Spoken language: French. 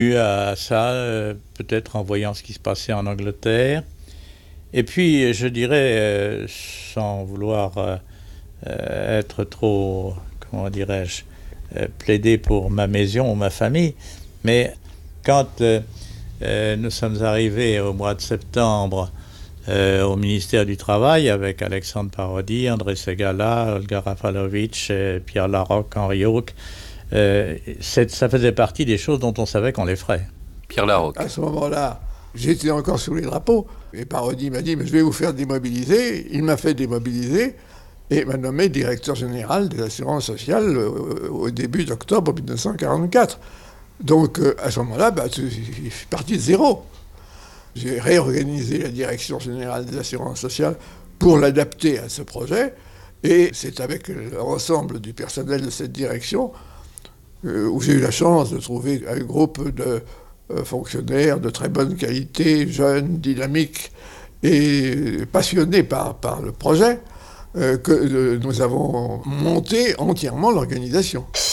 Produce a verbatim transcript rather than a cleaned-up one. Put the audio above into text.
eu à ça, euh, peut-être en voyant ce qui se passait en Angleterre. Et puis, je dirais, euh, sans vouloir euh, euh, être trop, comment dirais-je, euh, plaider pour ma maison ou ma famille, mais quand euh, euh, nous sommes arrivés au mois de septembre euh, au ministère du Travail avec Alexandre Parodi, André Segala, Olga Rafalovic, euh, Pierre Larocque, Henri Hauck, euh, ça faisait partie des choses dont on savait qu'on les ferait. Pierre Larocque. À ce moment-là, j'étais encore sous les drapeaux. Et Parodi m'a dit, mais je vais vous faire démobiliser. Il m'a fait démobiliser et m'a nommé directeur général de l'assurance sociale au début d'octobre mille neuf cent quarante-quatre. Donc à ce moment-là, bah, je suis parti de zéro. J'ai réorganisé la direction générale des assurances sociales pour l'adapter à ce projet. Et c'est avec l'ensemble du personnel de cette direction euh, où j'ai eu la chance de trouver un groupe de euh, fonctionnaires de très bonne qualité, jeunes, dynamiques et passionnés par, par le projet, euh, que euh, nous avons monté entièrement l'organisation.